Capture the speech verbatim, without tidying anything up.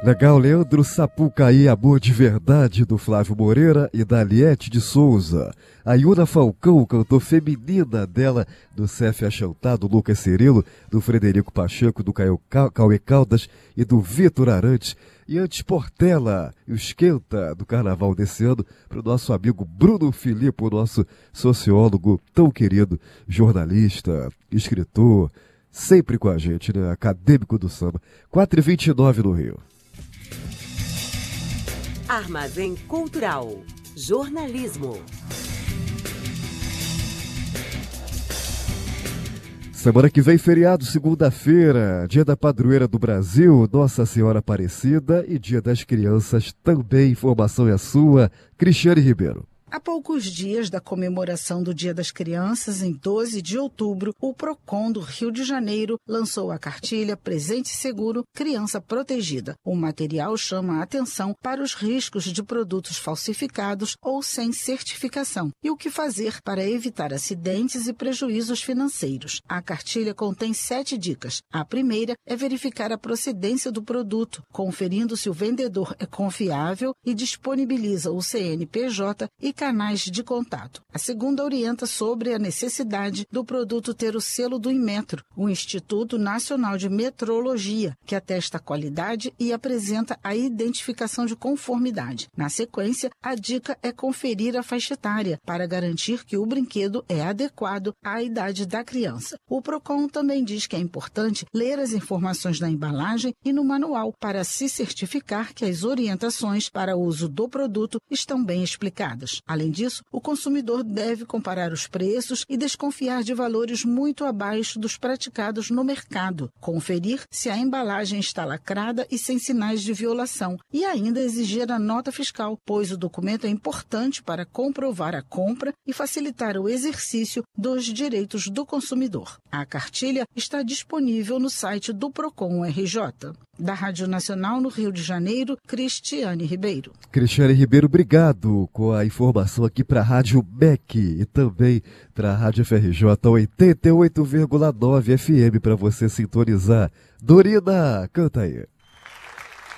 Legal, Leandro Sapucaí, Amor de Verdade, do Flávio Moreira e da Aliette de Souza. A Iuna Falcão, cantor feminina dela, do Cef Achantá, do Lucas Cirilo, do Frederico Pacheco, do Caio Cauê Caldas e do Vitor Arantes. E antes Portela, e o Esquenta do Carnaval desse ano, para o nosso amigo Bruno Filipe, o nosso sociólogo tão querido, jornalista, escritor, sempre com a gente, né? Acadêmico do samba. quatro e vinte e nove no Rio. Armazém Cultural. Jornalismo. Semana que vem, feriado, segunda-feira, dia da padroeira do Brasil, Nossa Senhora Aparecida, e dia das crianças também. Informação é a sua, Cristiane Ribeiro. Há poucos dias da comemoração do Dia das Crianças, em doze de outubro, o Procon do Rio de Janeiro lançou a cartilha Presente Seguro, Criança Protegida. O material chama a atenção para os riscos de produtos falsificados ou sem certificação e o que fazer para evitar acidentes e prejuízos financeiros. A cartilha contém sete dicas. A primeira é verificar a procedência do produto, conferindo se o vendedor é confiável e disponibiliza o C N P J e canais de contato. A segunda orienta sobre a necessidade do produto ter o selo do Inmetro, o Instituto Nacional de Metrologia, que atesta a qualidade e apresenta a identificação de conformidade. Na sequência, a dica é conferir a faixa etária para garantir que o brinquedo é adequado à idade da criança. O Procon também diz que é importante ler as informações na embalagem e no manual para se certificar que as orientações para o uso do produto estão bem explicadas. Além disso, o consumidor deve comparar os preços e desconfiar de valores muito abaixo dos praticados no mercado, conferir se a embalagem está lacrada e sem sinais de violação e ainda exigir a nota fiscal, pois o documento é importante para comprovar a compra e facilitar o exercício dos direitos do consumidor. A cartilha está disponível no site do Procon R J. Da Rádio Nacional no Rio de Janeiro, Cristiane Ribeiro. Cristiane Ribeiro, obrigado com a informação aqui para a Rádio M E C e também para a Rádio F R J oitenta e oito vírgula nove F M para você sintonizar. Dorina, canta aí.